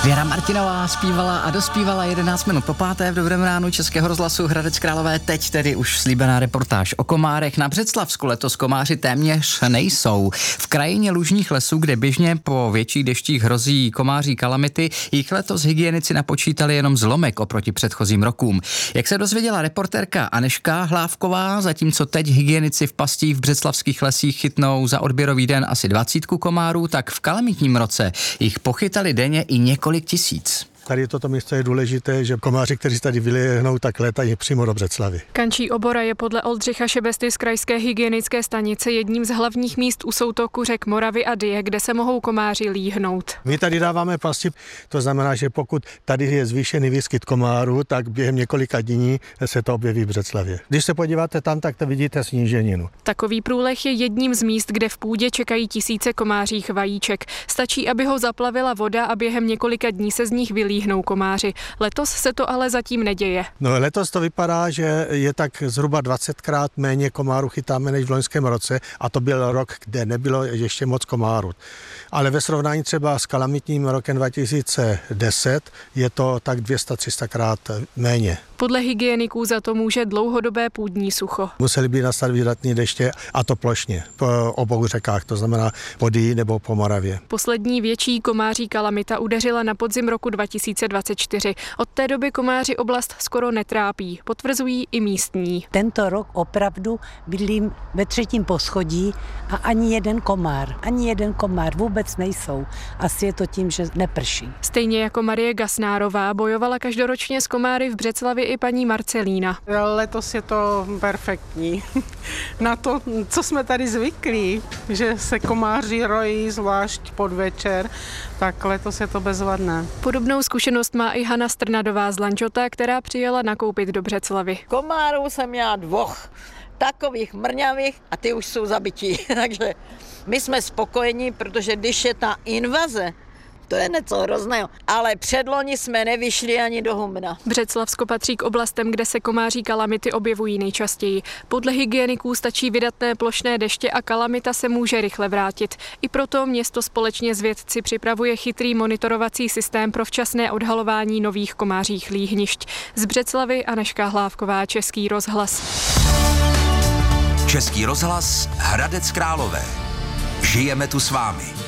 Věra Martinová zpívala a dospívala 11 minut po páté v Dobrém ránu Českého rozhlasu Hradec Králové. Teď tedy už slíbená reportáž o komárech. Na Břeclavsku letos komáři téměř nejsou. V krajině lužních lesů, kde běžně po větších deštích hrozí komáří kalamity, jich letos hygienici napočítali jenom zlomek oproti předchozím rokům. Jak se dozvěděla reportérka Anežka Hlávková, zatímco teď hygienici v pastích v břeclavských lesích chytnou za odběrový den asi 20 komárů, tak v kalamitním roce jich pochytali denně i několik tisíc. Tady toto místo je důležité, že komáři, kteří tady vylehnou, tak létají přímo do Břeclavy. Kančí obora je podle Oldřicha Šebesty z krajské hygienické stanice jedním z hlavních míst u soutoku řek Moravy a Dyje, kde se mohou komáři líhnout. My tady dáváme pasti, to znamená, že pokud tady je zvýšený výskyt komárů, tak během několika dní se to objeví v Břeclavě. Když se podíváte tam, tak to vidíte sníženinu. Takový průleh je jedním z míst, kde v půdě čekají tisíce komářích vajíček. Stačí, aby ho zaplavila voda a během několika dní se z nich vylíhnou komáři. Letos se to ale zatím neděje. No, letos to vypadá, že je tak zhruba 20krát méně komárů chytáme než v loňském roce a to byl rok, kde nebylo ještě moc komárů. Ale ve srovnání třeba s kalamitním rokem 2010 je to tak 200-300krát méně. Podle hygieniků za to může dlouhodobé půdní sucho. Museli by nastat výdatné deště a to plošně po obou řekách, to znamená po Dyji nebo po Moravě. Poslední větší komáří kalamita udeřila na podzim roku 2024. Od té doby komáři oblast skoro netrápí, potvrzují i místní. Tento rok opravdu bydlím ve 3. poschodí a ani jeden komár vůbec nejsou. Asi je to tím, že neprší. Stejně jako Marie Gasnárová bojovala každoročně s komáry v Břeclavi i paní Marcelína. Letos je to perfektní. Na to, co jsme tady zvyklí, že se komáři rojí zvlášť podvečer, tak letos je to bezvadné. Podobnou zkušenost má i Hana Strnadová z Lančota, která přijela nakoupit do Břeclavy. Komárů jsem měla 2, takových mrňavých a ty už jsou zabití. Takže my jsme spokojení, protože když je ta invaze, to je něco hrozného. Ale předloni jsme nevyšli ani do Humna. Břeclavsko patří k oblastem, kde se komáří kalamity objevují nejčastěji. Podle hygieniků stačí vydatné plošné deště a kalamita se může rychle vrátit. I proto město společně s vědci připravuje chytrý monitorovací systém pro včasné odhalování nových komářích líhnišť. Z Břeclavy Anežka Hlávková, Český rozhlas. Český rozhlas Hradec Králové. Žijeme tu s vámi.